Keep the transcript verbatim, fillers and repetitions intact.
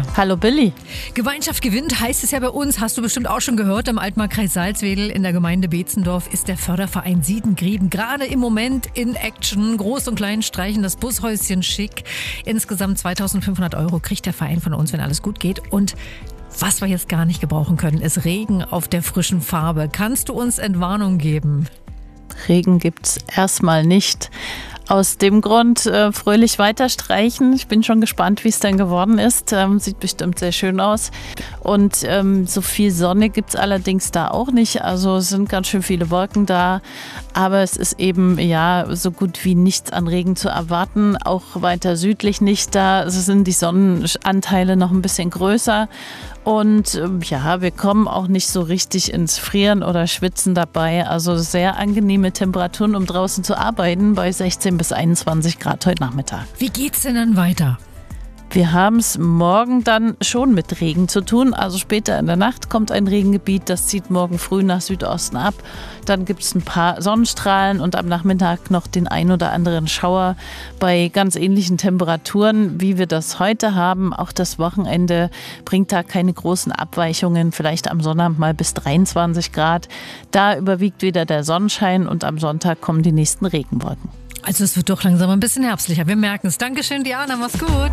Hallo Billy. Gemeinschaft gewinnt, heißt es ja bei uns. Hast du bestimmt auch schon gehört. Im Altmarkkreis Salzwedel in der Gemeinde Beetzendorf ist der Förderverein Siedengrieben gerade im Moment in Action. Groß und klein streichen das Bushäuschen schick. Insgesamt zweitausendfünfhundert Euro kriegt der Verein von uns, wenn alles gut geht. Und was wir jetzt gar nicht gebrauchen können, ist Regen auf der frischen Farbe. Kannst du uns Entwarnung geben? Regen gibt's erstmal nicht. Aus dem Grund äh, fröhlich weiter streichen. Ich bin schon gespannt, wie es dann geworden ist. Ähm, sieht bestimmt sehr schön aus. Und ähm, so viel Sonne gibt's allerdings da auch nicht. Also es sind ganz schön viele Wolken da. Aber es ist eben ja so gut wie nichts an Regen zu erwarten. Auch weiter südlich nicht. Da sind die Sonnenanteile noch ein bisschen größer. Und ähm, ja, wir kommen auch nicht so richtig ins Frieren oder Schwitzen dabei. Also sehr angenehme Temperaturen, um draußen zu arbeiten, bei sechzehn bis einundzwanzig Grad heute Nachmittag. Wie geht's denn dann weiter? Wir haben es morgen dann schon mit Regen zu tun. Also später in der Nacht kommt ein Regengebiet, das zieht morgen früh nach Südosten ab. Dann gibt es ein paar Sonnenstrahlen und am Nachmittag noch den ein oder anderen Schauer bei ganz ähnlichen Temperaturen, wie wir das heute haben. Auch das Wochenende bringt da keine großen Abweichungen. Vielleicht am Sonnabend mal bis dreiundzwanzig Grad. Da überwiegt wieder der Sonnenschein und am Sonntag kommen die nächsten Regenwolken. Also es wird doch langsam ein bisschen herbstlicher. Wir merken es. Dankeschön, Diana. Mach's gut.